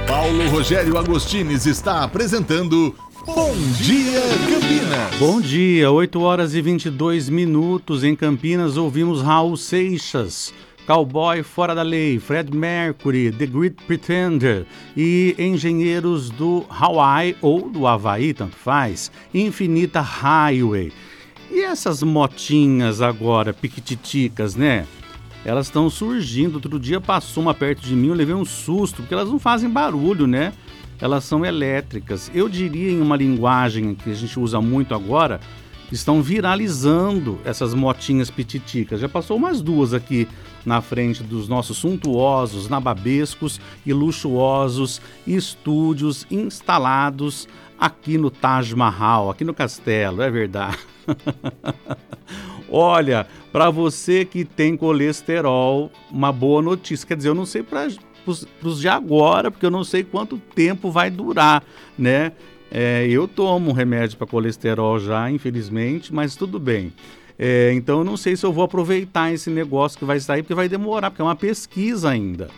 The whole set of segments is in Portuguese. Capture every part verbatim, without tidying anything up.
Paulo Rogério Agostines está apresentando Bom Dia Campinas. Bom dia, oito horas e vinte e dois minutos em Campinas. Ouvimos Raul Seixas, Cowboy Fora da Lei, Fred Mercury, The Great Pretender e Engenheiros do Hawaii ou do Havaí, tanto faz, Infinita Highway. E essas motinhas agora, piquititicas, né? Elas estão surgindo. Outro dia passou uma perto de mim, eu levei um susto, porque elas não fazem barulho, né? Elas são elétricas. Eu diria, em uma linguagem que a gente usa muito agora, estão viralizando essas motinhas pititicas. Já passou umas duas aqui na frente dos nossos suntuosos, nababescos e luxuosos estúdios instalados aqui no Taj Mahal, aqui no castelo, é verdade. Olha, para você que tem colesterol, uma boa notícia. Quer dizer, eu não sei para os de agora, porque eu não sei quanto tempo vai durar, né? É, eu tomo remédio para colesterol já, infelizmente, mas tudo bem. É, então eu não sei se eu vou aproveitar esse negócio que vai sair, porque vai demorar, porque é uma pesquisa ainda.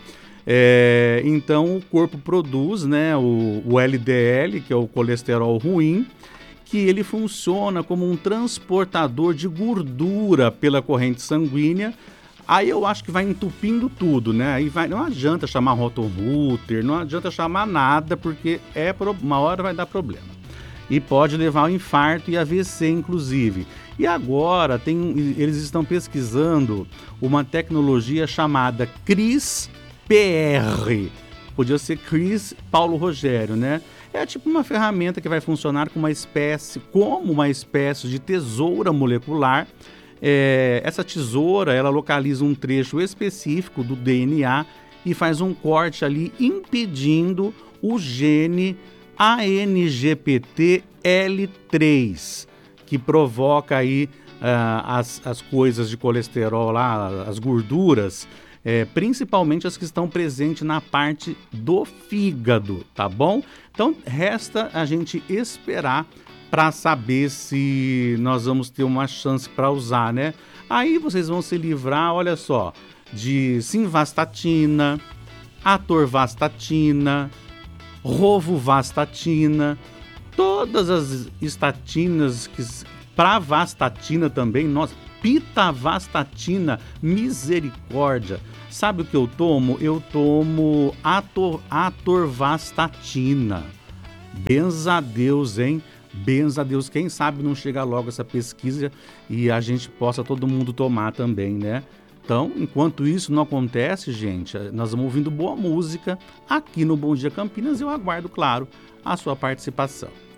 É, então o corpo produz, né, o, o L D L, que é o colesterol ruim, que ele funciona como um transportador de gordura pela corrente sanguínea. Aí eu acho que vai entupindo tudo, né? Aí vai, não adianta chamar rotorouter, não adianta chamar nada, porque é uma hora vai dar problema. E pode levar ao infarto e A V C, inclusive. E agora tem, eles estão pesquisando uma tecnologia chamada CRISPR. Podia ser Cris Paulo Rogério, né? É tipo uma ferramenta que vai funcionar com uma espécie, como uma espécie de tesoura molecular. É, essa tesoura, ela localiza um trecho específico do D N A e faz um corte ali, impedindo o gene A N G P T L três, que provoca aí uh, as, as coisas de colesterol lá, as gorduras, é, principalmente as que estão presentes na parte do fígado, tá bom? Então resta a gente esperar para saber se nós vamos ter uma chance para usar, né? Aí vocês vão se livrar, olha só, de simvastatina, atorvastatina, rovuvastatina, todas as estatinas, que pravastatina também, nossa, pitavastatina, misericórdia. Sabe o que eu tomo? Eu tomo ator, atorvastatina. Benza a Deus, hein? Benza a Deus. Quem sabe não chega logo essa pesquisa e a gente possa todo mundo tomar também, né? Então, enquanto isso não acontece, gente, nós vamos ouvindo boa música aqui no Bom Dia Campinas e eu aguardo, claro, a sua participação.